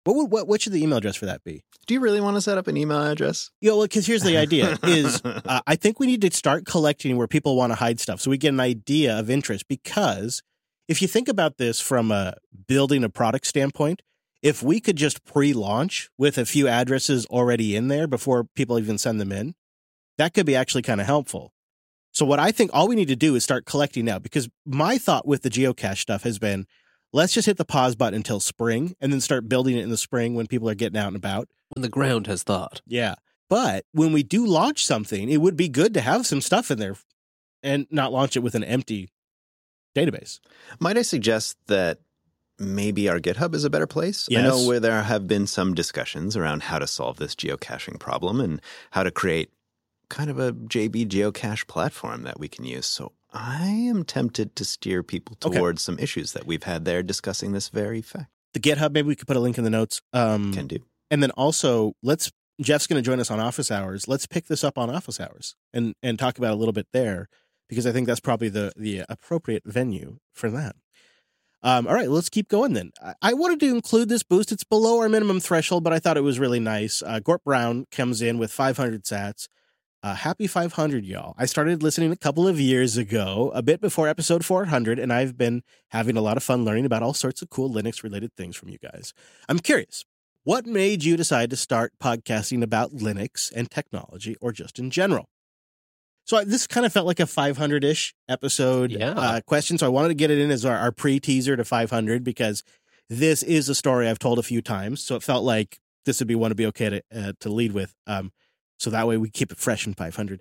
What would what what should the email address for that be? Do you really want to set up an email address? Yeah, well, because here's the idea: is uh, I think we need to start collecting where people want to hide stuff, so we get an idea of interest. Because if you think about this from a building a product standpoint, if we could just pre-launch with a few addresses already in there before people even send them in, that could be actually kind of helpful. So what I think all we need to do is start collecting now, because my thought with the geocache stuff has been, let's just hit the pause button until spring and then start building it in the spring when people are getting out and about. When the ground has thawed. Yeah. But when we do launch something, it would be good to have some stuff in there and not launch it with an empty database. Might I suggest that maybe our GitHub is a better place? Yes. I know where there have been some discussions around how to solve this geocaching problem and how to create kind of a J B geocache platform that we can use. So I am tempted to steer people Okay. towards some issues that we've had there discussing this very fact. The GitHub, maybe we could put a link in the notes. Um, Can do. And then also, let's Jeff's going to join us on Office Hours. Let's pick this up on Office Hours and and talk about it a little bit there, because I think that's probably the the appropriate venue for that. Um, all right, let's keep going then. I, I wanted to include this boost. It's below our minimum threshold, but I thought it was really nice. Uh, Gort Brown comes in with five hundred sats. Uh, happy five hundred, y'all. I started listening a couple of years ago, a bit before episode four hundred, and I've been having a lot of fun learning about all sorts of cool Linux-related things from you guys. I'm curious, what made you decide to start podcasting about Linux and technology, or just in general? So I, this kind of felt like a five hundred-ish episode Yeah. uh, question, so I wanted to get it in as our, our pre-teaser to five hundred, because this is a story I've told a few times, so it felt like this would be one to be okay to, uh, to lead with. Um, So that way we keep it fresh in five hundred.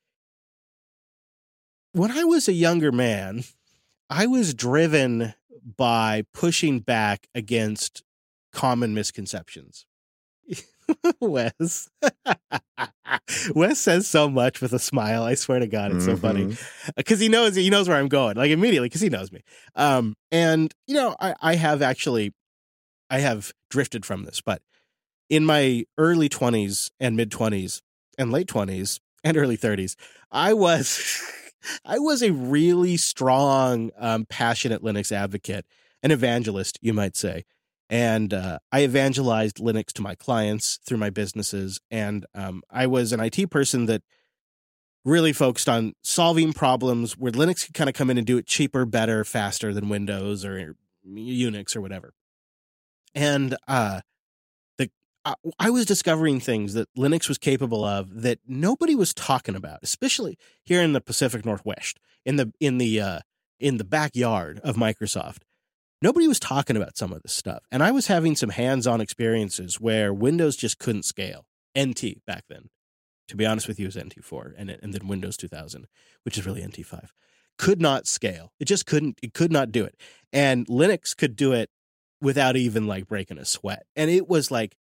When I was a younger man, I was driven by pushing back against common misconceptions. Wes. Wes says so much with a smile. I swear to God, it's so funny. Because he knows he knows where I'm going, like immediately, because he knows me. Um, and, you know, I, I have actually, I have drifted from this, but in my early twenties and mid twenties and late twenties and early thirties, I was I was a really strong, um, passionate Linux advocate, an evangelist, you might say. And uh, I evangelized Linux to my clients through my businesses. And um, I was an I T person that really focused on solving problems where Linux could kind of come in and do it cheaper, better, faster than Windows or Unix or whatever. And uh, the I, I was discovering things that Linux was capable of that nobody was talking about, especially here in the Pacific Northwest, in the in the uh, in the backyard of Microsoft. Nobody was talking about some of this stuff. And I was having some hands-on experiences where Windows just couldn't scale. N T back then. To be honest with you, it was N T four and, and then Windows two thousand, which is really N T five. Could not scale. It just couldn't, it could not do it. And Linux could do it without even like breaking a sweat. And it was like,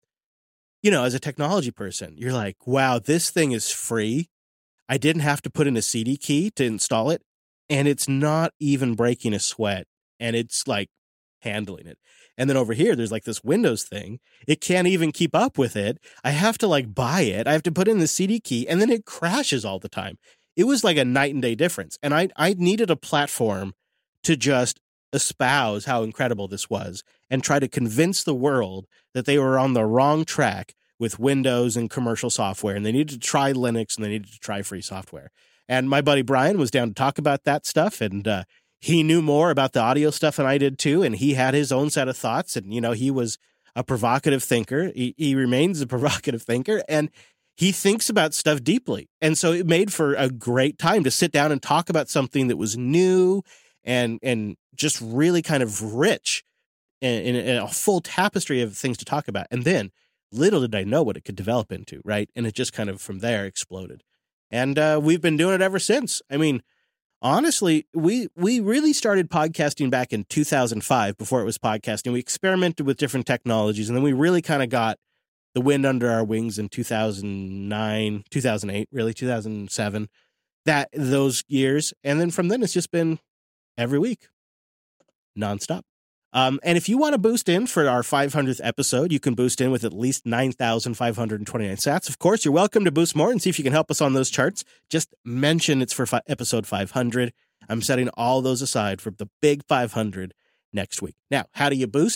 you know, as a technology person, you're like, wow, this thing is free. I didn't have to put in a C D key to install it. And it's not even breaking a sweat. And it's like handling it. And then over here, there's like this Windows thing. It can't even keep up with it. I have to like buy it. I have to put in the C D key and then it crashes all the time. It was like a night and day difference. And I, I needed a platform to just espouse how incredible this was and try to convince the world that they were on the wrong track with Windows and commercial software. And they needed to try Linux and they needed to try free software. And my buddy Brian was down to talk about that stuff. And, uh, he knew more about the audio stuff than I did too, and he had his own set of thoughts. And you know, he was a provocative thinker. He, he remains a provocative thinker, and he thinks about stuff deeply. And so it made for a great time to sit down and talk about something that was new and and just really kind of rich in, in, in a full tapestry of things to talk about. And then little did I know what it could develop into, right? And it just kind of from there exploded. And uh, we've been doing it ever since. I mean, honestly, we we really started podcasting back in two thousand five before it was podcasting. We experimented with different technologies, and then we really kind of got the wind under our wings in two thousand nine, two thousand eight, really, two thousand seven, that those years. And then from then, it's just been every week, nonstop. Um, and if you want to boost in for our five hundredth episode, you can boost in with at least nine thousand five hundred twenty-nine sats. Of course, you're welcome to boost more and see if you can help us on those charts. Just mention it's for fi- episode five hundred. I'm setting all those aside for the big five hundred next week. Now, how do you boost?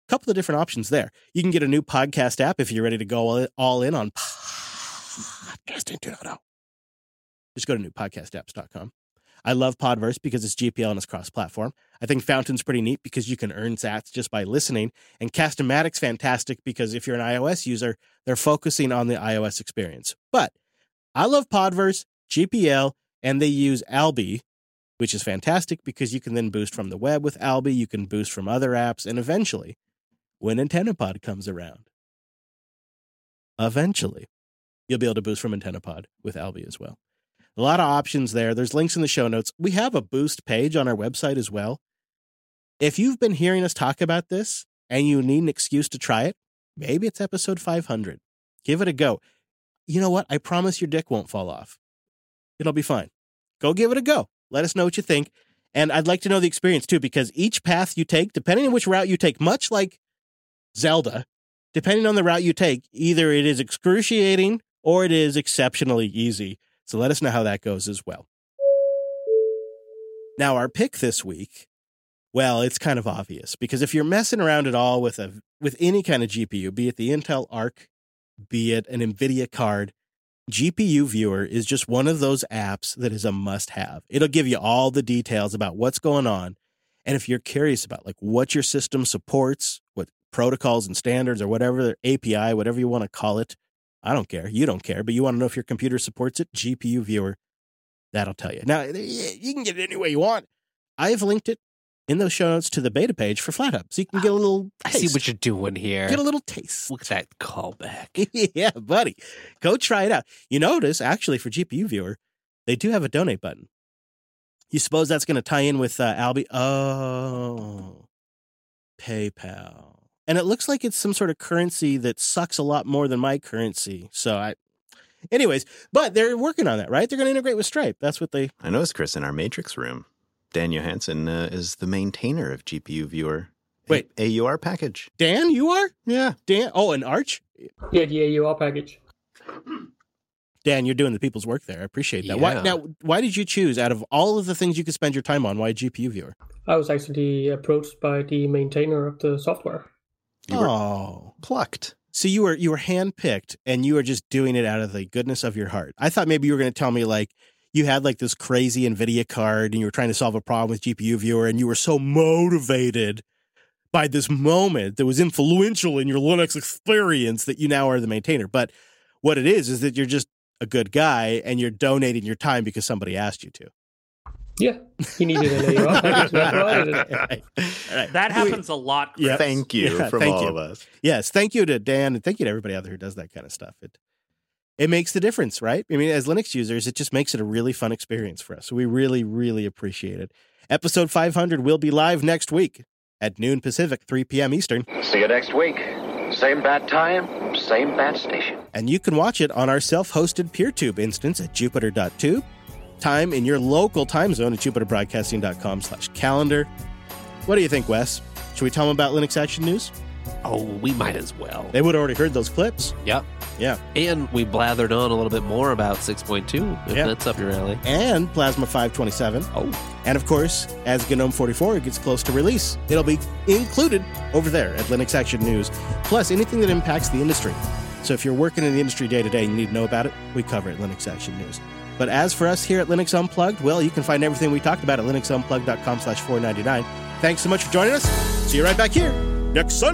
couple of different options there. You can get a new podcast app if you're ready to go all- all in on podcasting two point oh. Just go to new podcast apps dot com. I love Podverse because it's G P L and it's cross-platform. I think Fountain's pretty neat because you can earn sats just by listening. And Cast-O-Matic's fantastic because if you're an iOS user, they're focusing on the iOS experience. But I love Podverse, G P L, and they use Alby, which is fantastic because you can then boost from the web with Alby. You can boost from other apps. And eventually, when AntennaPod comes around, eventually, you'll be able to boost from AntennaPod with Alby as well. A lot of options there. There's links in the show notes. We have a boost page on our website as well. If you've been hearing us talk about this and you need an excuse to try it, maybe it's episode five hundred. Give it a go. You know what? I promise your dick won't fall off. It'll be fine. Go give it a go. Let us know what you think. And I'd like to know the experience too, because each path you take, depending on which route you take, much like Zelda, depending on the route you take, either it is excruciating or it is exceptionally easy. So let us know how that goes as well. Now, our pick this week, well, it's kind of obvious because if you're messing around at all with a with any kind of G P U, be it the Intel Arc, be it an NVIDIA card, G P U Viewer is just one of those apps that is a must-have. It'll give you all the details about what's going on. And if you're curious about like what your system supports, what protocols and standards or whatever, A P I, whatever you want to call it, I don't care. You don't care, but you want to know if your computer supports it, G P U Viewer, that'll tell you. Now, you can get it any way you want. I've linked it in those show notes to the beta page for FlatHub, so you can get a little I taste. see what you're doing here. Get a little taste. Look at that callback. Yeah, buddy. Go try it out. You notice, actually, for G P U Viewer, they do have a donate button. You suppose that's going to tie in with uh, Alby? Oh, PayPal. And it looks like it's some sort of currency that sucks a lot more than my currency. So I, anyways, but they're working on that, right? They're going to integrate with Stripe. That's what they. I noticed, Chris, in our Matrix room, Dan Johansson uh, is the maintainer of G P U Viewer. Wait. A U R package. Dan, you are? Yeah. Dan? Oh, and Arch? Yeah, the A U R package. Dan, you're doing the people's work there. I appreciate that. Why, Yeah. now, why did you choose, out of all of the things you could spend your time on, why G P U Viewer? I was actually approached by the maintainer of the software. You were Oh. plucked. So you were you were handpicked and you were just doing it out of the goodness of your heart. I thought maybe you were going to tell me like you had like this crazy NVIDIA card and you were trying to solve a problem with G P U Viewer and you were so motivated by this moment that was influential in your Linux experience that you now are the maintainer. But what it is is that you're just a good guy and you're donating your time because somebody asked you to. Yeah, he needed an A U R package. So I provided it. Right. Right. That happens a lot. Chris. Yeah. Thank you Yeah, from thank all you. of us. Yes, thank you to Dan and thank you to everybody out there who does that kind of stuff. It it makes the difference, right? I mean, as Linux users, it just makes it a really fun experience for us. So we really, really appreciate it. Episode five hundred will be live next week at noon Pacific, three p.m. Eastern. See you next week. Same bat time, same bat station. And you can watch it on our self-hosted PeerTube instance at jupiter dot tube. Time in your local time zone at jupiterbroadcasting.com slash calendar. What do you think, Wes? Should we tell them about Linux Action News? Oh, we might as well. They would have already heard those clips. Yep. Yeah. And we blathered on a little bit more about six point two, if Yeah. that's up your alley. And Plasma five twenty-seven. Oh. And of course, as GNOME forty-four gets close to release, it'll be included over there at Linux Action News. Plus, anything that impacts the industry. So if you're working in the industry day to day and you need to know about it, we cover it at Linux Action News. But as for us here at Linux Unplugged, well, you can find everything we talked about at linuxunplugged.com slash 499. Thanks so much for joining us. See you right back here next Sunday.